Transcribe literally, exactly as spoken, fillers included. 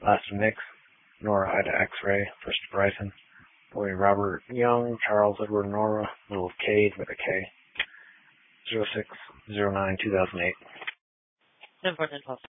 Last of Nix, Nora Ida X-Ray, First Bryson, Boy Robert Young, Charles Edward Nora, Little Cade with a K, zero six zero nine two thousand eight. Important info.